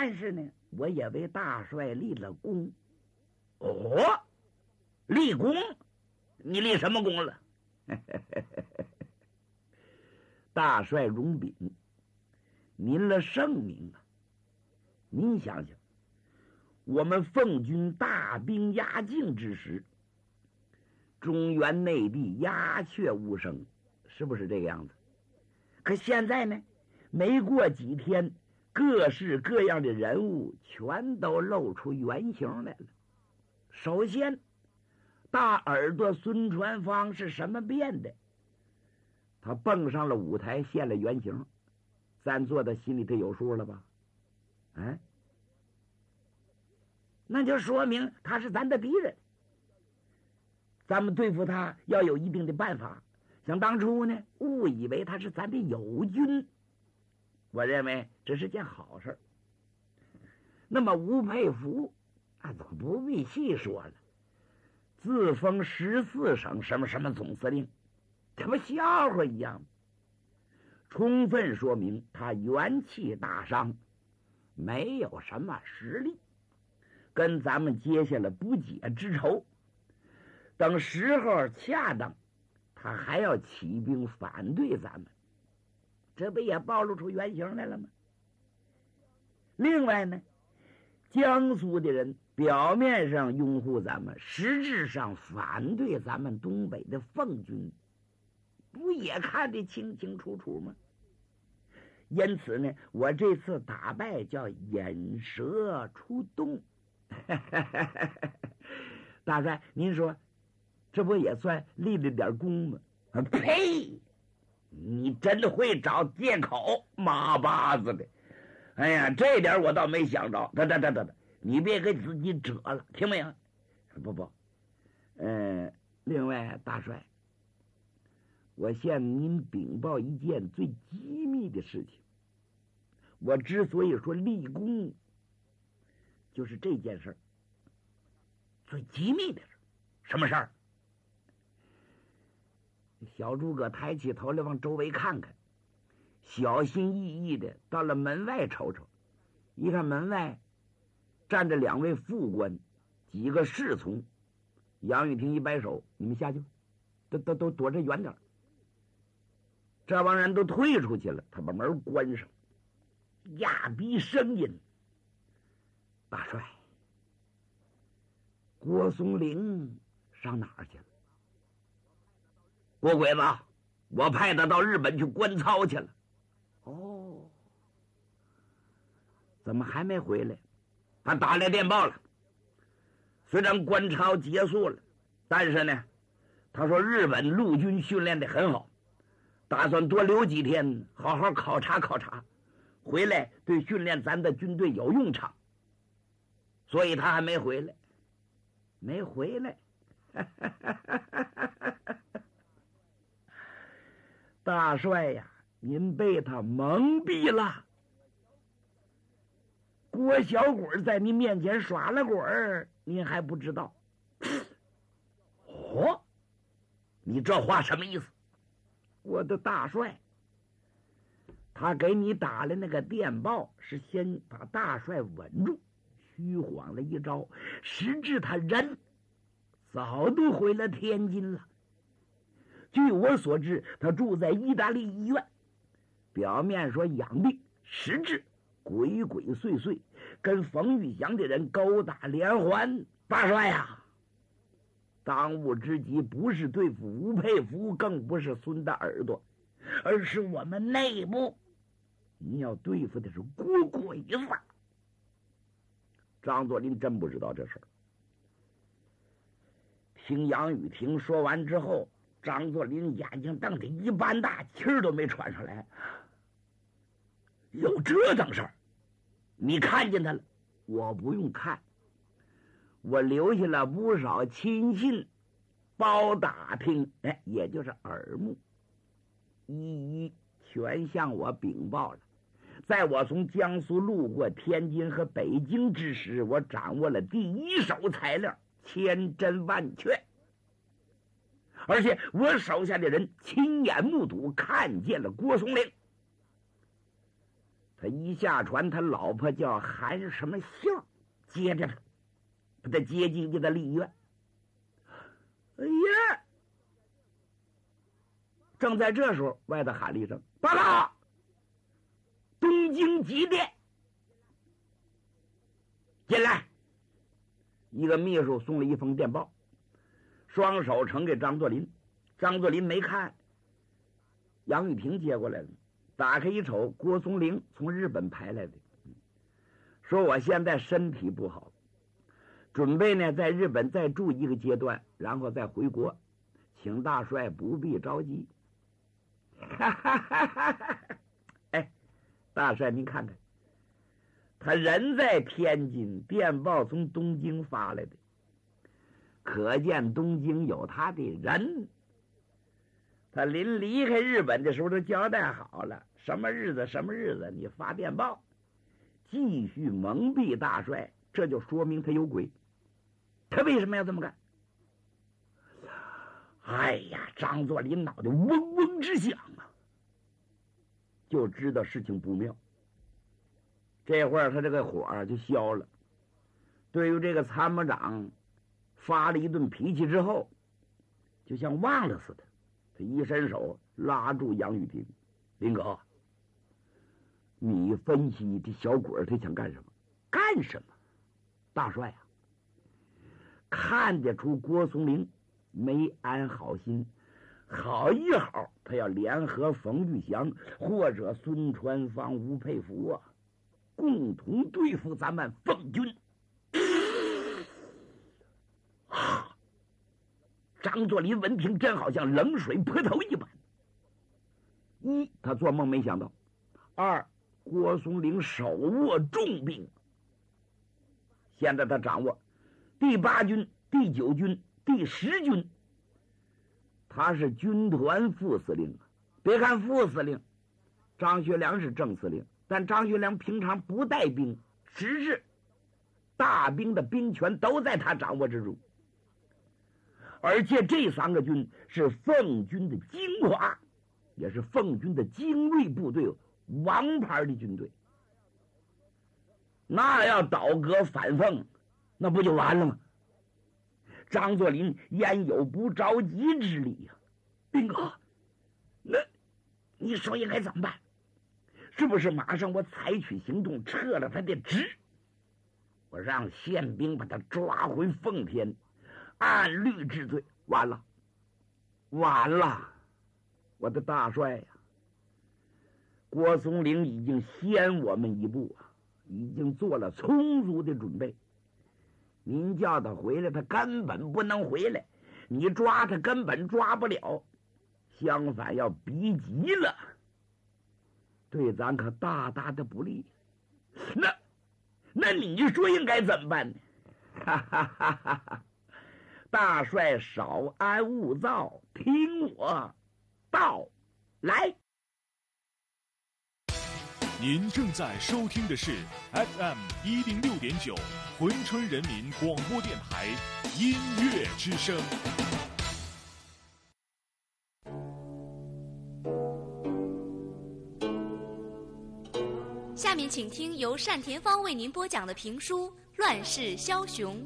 但是呢，我也为大帅立了功。 哦，立功？你立什么功了？ 大帅荣禀，您了圣明啊！您想想，我们奉军大兵压境之时，中原内地鸦雀无声，是不是这个样子？可现在呢，没过几天，各式各样的人物全都露出原形来了。首先，大耳朵孙传芳是什么变的？他蹦上了舞台，现了原形，咱做的心里头有数了吧？那就说明他是咱的敌人，咱们对付他要有一定的办法。想当初呢，误以为他是咱的友军，我认为这是件好事。那么吴佩孚都不必细说了，自封14省什么什么总司令，这不笑话一样，充分说明他元气大伤，没有什么实力，跟咱们结下了不解之仇。等时候恰当，他还要起兵反对咱们，这不也暴露出原形来了吗？另外呢，江苏的人表面上拥护咱们，实质上反对咱们东北的奉军，不也看得清清楚楚吗？因此呢，我这次打败叫引蛇出洞。大帅，您说这不也算立了点功吗？ 呸！你真会找借口，妈巴子的！哎呀，这点我倒没想着。得，你别给自己折了，听没有？ 不，另外，大帅，我向您禀报一件最机密的事情。我之所以说立功，就是这件事儿。 最机密的事，什么事儿？ 小诸葛抬起头来往周围看看，小心翼翼的到了门外瞅瞅，一看门外站着2位副官，几个侍从。杨玉婷一摆手：“你们下去吧，都躲着远点。”这帮人都退出去了，他把门关上，压低声音：“大帅，郭松龄上哪儿去了？”“ 郭鬼子，我派他到日本去观操去了。”“ 哦，怎么还没回来？”“ 他打来电报了，虽然观操结束了，但是呢，他说日本陆军训练的很好，打算多留几天，好好考察考察，回来对训练咱的军队有用场，所以他还没回来。”“ 没回来。”大帅呀，您被他蒙蔽了。郭小鬼在您面前耍了鬼，您还不知道。 哦，你这话什么意思？ 我的大帅，他给你打了那个电报，是先把大帅稳住，虚晃了一招，实质他人早都回了天津了。据我所知，他住在意大利医院，表面说养病，实质鬼鬼祟祟，跟冯玉祥的人勾打连环。大帅呀，当务之急不是对付吴佩孚，更不是孙大耳朵，而是我们内部，你要对付的是郭鬼子。张作霖真不知道这事儿。听杨雨婷说完之后，张作霖眼睛瞪得一般大，气儿都没喘上来。 有这等事儿？ 你看见他了？我不用看，我留下了不少亲信包打听，也就是耳目，一一全向我禀报了。在我从江苏路过天津和北京之时，我掌握了第一手材料，千真万确，而且我手下的人亲眼目睹看见了郭松龄。 他一下船，他老婆叫韩什么姓，接着他把他接进去的丽苑。哎呀！正在这时候，外头喊了一声：“报告！东京急电，进来！”一个秘书送了一封电报，双手呈给张作霖。张作霖没看，杨玉萍接过来了，打开一瞅，郭松龄从日本派来的，说我现在身体不好，准备呢在日本再住一个阶段，然后再回国，请大帅不必着急。哎，大帅您看看，他人在天津，电报从东京发来的，可见东京有他的人。他临离开日本的时候都交代好了，什么日子你发电报，继续蒙蔽大帅，这就说明他有鬼。他为什么要这么干？哎呀，张作霖脑袋嗡嗡直响啊，就知道事情不妙。这会儿他这个火就消了。对于这个参谋长发了一顿脾气之后，就像忘了似的，他一伸手拉住杨玉萍：“林哥，你分析这小鬼他想干什么？干什么？大帅啊，看得出郭松龄没安好心，好一好他要联合冯玉祥或者孙传芳、吴佩孚啊，共同对付咱们奉军。”张作霖闻听，真好像冷水泼头一般。一，他做梦没想到；二，郭松龄手握重兵，现在他掌握第8军、第9军、第10军，他是军团副司令。别看副司令张学良是正司令，但张学良平常不带兵，只是大兵的兵权都在他掌握之中。而且这3个军是奉军的精华，也是奉军的精锐部队，王牌的军队。那要倒戈反奉，那不就完了吗？张作霖焉有不着急之理呀？兵哥，那你说应该怎么办？是不是马上我采取行动撤了他的职？我让宪兵把他抓回奉天，按律治罪。完了，我的大帅呀！郭松龄已经先我们一步啊，已经做了充足的准备。您叫他回来，他根本不能回来；你抓他，根本抓不了。相反，要逼急了，对咱可大大的不利。那你说应该怎么办呢？哈哈哈哈哈！大帅少安勿躁，听我道来。 您正在收听的是 FM106.9珲春人民广播电台音乐之声。 下面请听由单田芳为您播讲的评书《乱世枭雄》。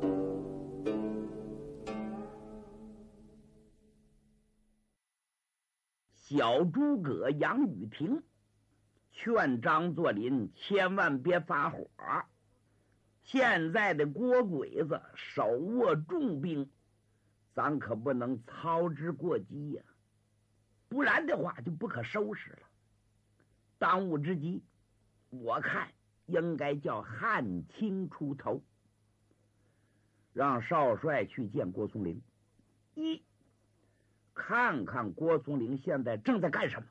小诸葛杨雨婷劝张作霖千万别发火，现在的郭鬼子手握重兵，咱可不能操之过急呀，不然的话就不可收拾了。当务之急，我看应该叫汉卿出头，让少帅去见郭松龄，一看看郭松龄现在正在干什么。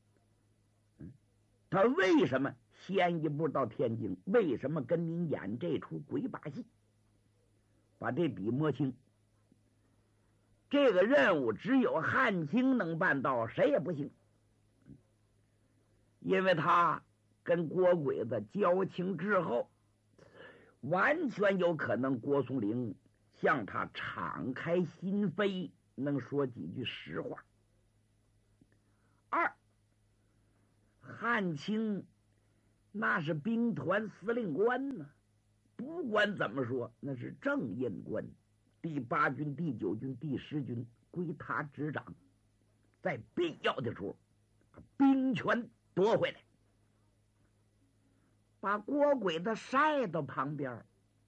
他为什么先一步到天津？为什么跟您演这出鬼把戏？把这笔摸清。这个任务只有汉卿能办到，谁也不行。因为他跟郭鬼子交情之后，完全有可能郭松龄向他敞开心扉，能说几句实话。二，汉卿那是兵团司令官呢。不管怎么说，那是正印官，第8军、第9军、第10军归他执掌，在必要的时候，把兵权夺回来，把郭鬼子晒到旁边。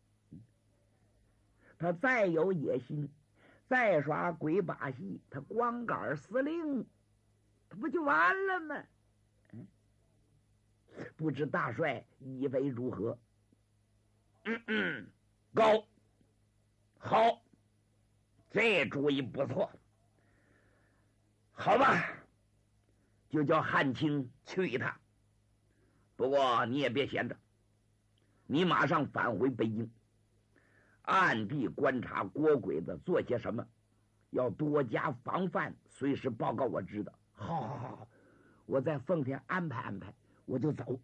他再有野心，再耍鬼把戏，他光杆司令，他不就完了吗？不知大帅以为如何？ 高，好，这主意不错。好吧，就叫汉卿去一趟。不过你也别闲着，你马上返回北京，暗地观察郭鬼子做些什么，要多加防范，随时报告我知道。 好，我在奉天安排安排，我就走。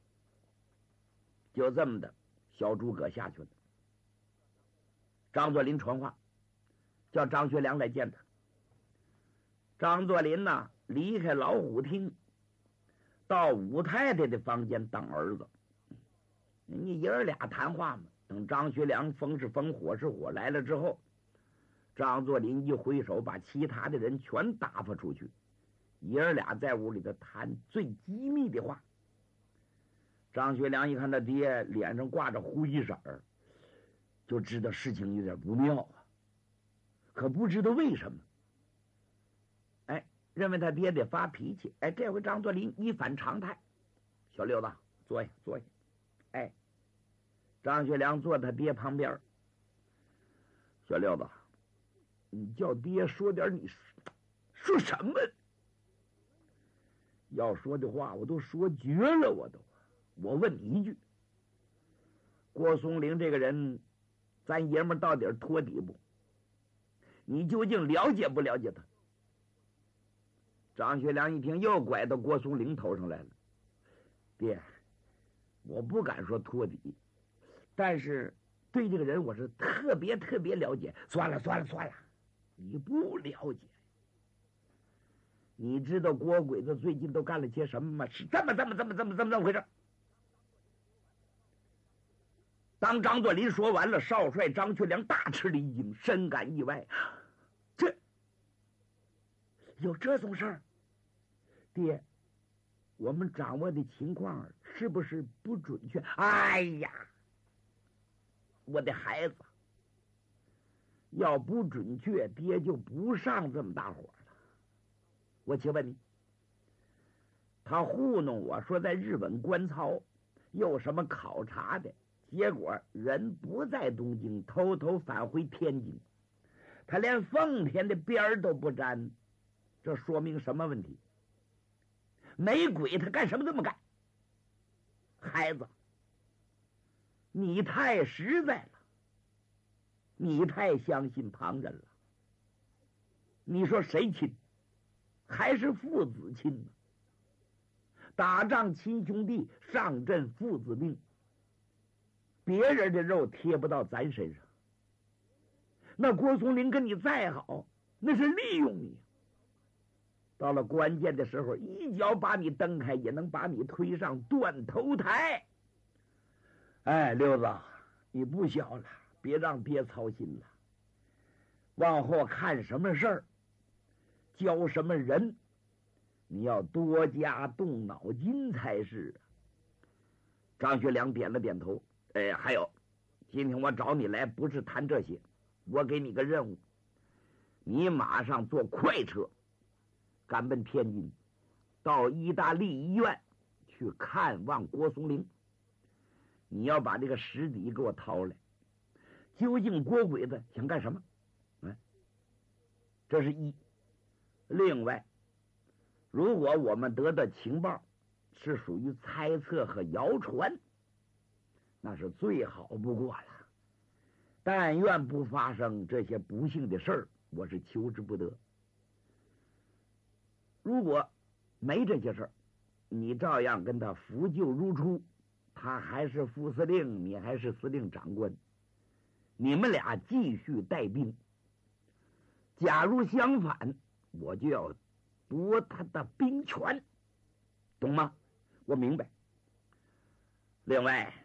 就这么的，小诸葛下去了。张作霖传话，叫张学良来见他。张作霖呐，离开老虎厅，到武太太的房间当儿子。你爷儿俩谈话嘛。等张学良风是风，火是火来了之后，张作霖一挥手，把其他的人全打发出去。爷儿俩在屋里头谈最机密的话。张学良一看他爹脸上挂着灰色儿，就知道事情有点不妙啊，可不知道为什么。认为他爹得发脾气。这回张作霖一反常态，小六子坐下坐下。张学良坐他爹旁边。小六子，你叫爹说点你说什么？要说的话我都说绝了，我问你一句，郭松龄这个人，咱爷们到底托底不？你究竟了解不了解他？张学良一听，又拐到郭松龄头上来了。爹，我不敢说托底，但是对这个人我是特别了解。算了，你不了解。你知道郭鬼子最近都干了些什么吗？是这么回事。当张作霖说完了，少帅张学良大吃了一惊，深感意外。这有这种事儿？爹，我们掌握的情况是不是不准确？哎呀，我的孩子，要不准确，爹就不上这么大火了。我请问你，他糊弄我说在日本观操有什么考察的，结果人不在东京，偷偷返回天津，他连奉天的边儿都不沾，这说明什么问题？没鬼，他干什么这么干？孩子，你太实在了，你太相信旁人了。你说谁亲？还是父子亲呢？打仗亲兄弟，上阵父子兵，别人的肉贴不到咱身上。那郭松龄跟你再好，那是利用你，到了关键的时候，一脚把你蹬开，也能把你推上断头台。六子，你不小了，别让爹操心了。往后看什么事儿，教什么人，你要多加动脑筋才是。张学良点了点头。还有，今天我找你来不是谈这些，我给你个任务，你马上坐快车赶奔天津，到意大利医院去看望郭松龄。你要把这个实底给我掏来，究竟郭鬼子想干什么？这是一。另外，如果我们得到情报是属于猜测和谣传，那是最好不过了。但愿不发生这些不幸的事儿，我是求之不得。如果没这些事儿，你照样跟他扶柩如初，他还是副司令，你还是司令长官，你们俩继续带兵。假如相反，我就要夺他的兵权，懂吗？我明白。 另外